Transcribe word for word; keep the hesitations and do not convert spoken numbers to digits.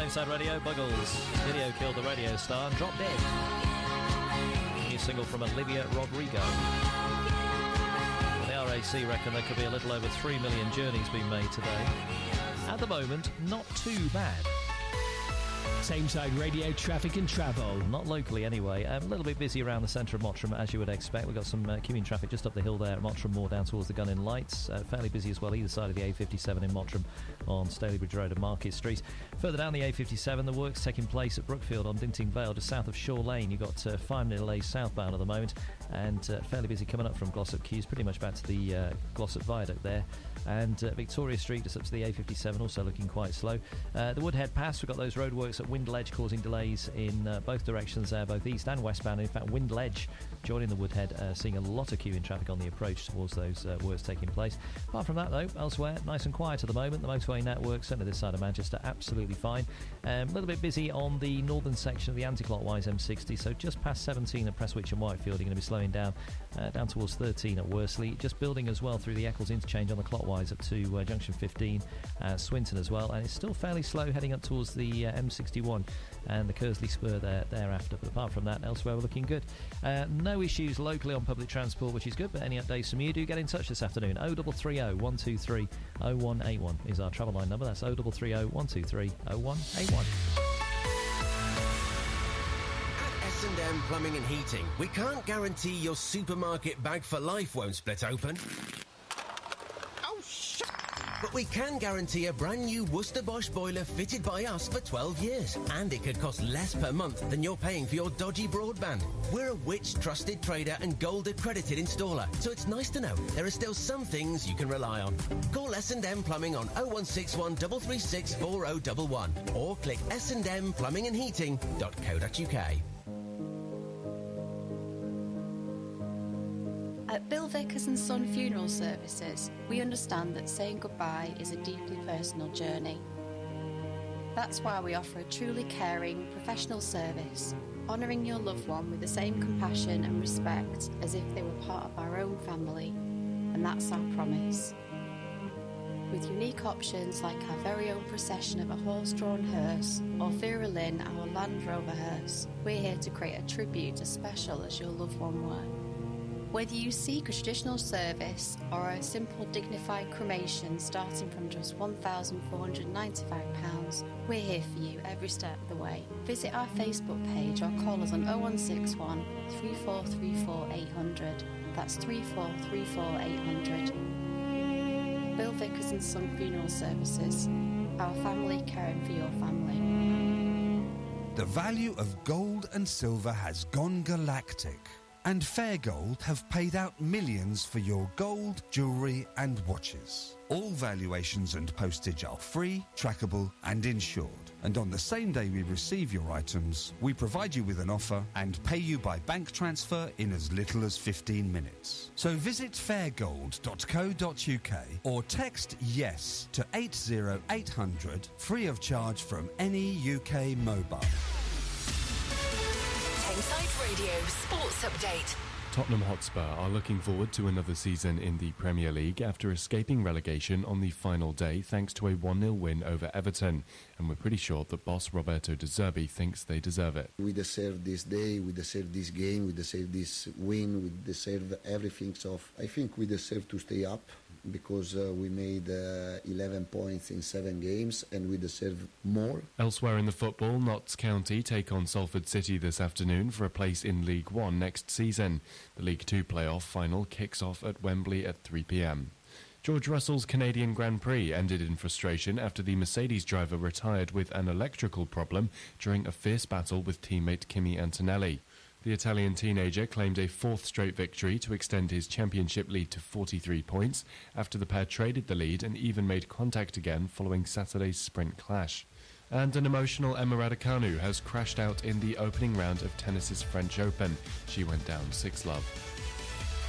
Tameside Radio, Buggles. Video killed the radio star and dropped dead. New single from Olivia Rodrigo. The R A C reckon there could be a little over three million journeys being made today. At the moment, not too bad. Tameside Radio traffic and travel. Not locally anyway. Um, a little bit busy around the centre of Mottram, as you would expect. We've got some uh, queuing traffic just up the hill there at Mottram, more down towards the Gun-in Lights. Uh, fairly busy as well either side of the A fifty-seven in Mottram on Stalybridge Road and Market Street. Further down the A fifty-seven, the work's taking place at Brookfield on Dinting Vale, just south of Shore Lane. You've got uh, five minute delays southbound at the moment, and uh, fairly busy coming up from Glossop Quays, pretty much back to the uh, Glossop Viaduct there. And uh, Victoria Street just up to the A fifty-seven, also looking quite slow. Uh, the Woodhead Pass, we've got those roadworks at Windledge causing delays in uh, both directions there, both east and westbound. In fact, Windledge joining the Woodhead, uh, seeing a lot of queuing traffic on the approach towards those uh, works taking place. Apart from that, though, elsewhere, nice and quiet at the moment. The motorway network, certainly this side of Manchester, absolutely fine. Um, a little bit busy on the northern section of the anti-clockwise M sixty, so just past seventeen at Prestwich and Whitefield, you're going to be slowing down, uh, down towards thirteen at Worsley. Just building as well through the Eccles interchange on the clockwise up to uh, junction fifteen, uh, Swinton as well, and it's still fairly slow heading up towards the uh, M sixty-one and the Kersley Spur there thereafter. But apart from that, elsewhere we're looking good. Uh, no issues locally on public transport, which is good, but any updates from you, do get in touch this afternoon. oh three three oh, one two three, oh one eight one is our travel line number. That's oh three three oh, one two three, oh one eight one. At S and M Plumbing and Heating, we can't guarantee your supermarket bag for life won't split open. Oh, shit! But we can guarantee a brand new Worcester Bosch boiler fitted by us for twelve years. And it could cost less per month than you're paying for your dodgy broadband. We're a Which trusted trader and gold accredited installer, so it's nice to know there are still some things you can rely on. Call S and M Plumbing on oh one six one, three three six, four oh one one or click s and m plumbing and heating dot co dot u k. At Bill Vickers and Son Funeral Services, we understand that saying goodbye is a deeply personal journey. That's why we offer a truly caring, professional service, honouring your loved one with the same compassion and respect as if they were part of our own family, and that's our promise. With unique options like our very own procession of a horse-drawn hearse or Vera Lynn, our Land Rover hearse, we're here to create a tribute as special as your loved one were. Whether you seek a traditional service or a simple dignified cremation starting from just one thousand four hundred ninety-five pounds, we're here for you every step of the way. Visit our Facebook page or call us on oh one six one, three four three four, eight hundred. That's three four three four, eight hundred. Bill Vickers and Son Funeral Services. Our family caring for your family. The value of gold and silver has gone galactic. And Fair Gold have paid out millions for your gold, jewellery and watches. All valuations and postage are free, trackable and insured. And on the same day we receive your items, we provide you with an offer and pay you by bank transfer in as little as fifteen minutes. So visit fairgold dot co dot u k or text YES to eight oh eight hundred, free of charge from any U K mobile. Tameside Radio Sports Update. Tottenham Hotspur are looking forward to another season in the Premier League after escaping relegation on the final day thanks to a one nil win over Everton. And we're pretty sure that boss Roberto De Zerbi thinks they deserve it. We deserve this day, we deserve this game, we deserve this win, we deserve everything. So I think we deserve to stay up because uh, we made uh, eleven points in seven games and we deserve more. Elsewhere in the football, Notts County take on Salford City this afternoon for a place in League One next season. The League Two playoff final kicks off at Wembley at three p m. George Russell's Canadian Grand Prix ended in frustration after the Mercedes driver retired with an electrical problem during a fierce battle with teammate Kimi Antonelli. The Italian teenager claimed a fourth straight victory to extend his championship lead to forty-three points after the pair traded the lead and even made contact again following Saturday's sprint clash. And an emotional Emma Raducanu has crashed out in the opening round of tennis's French Open. She went down six love.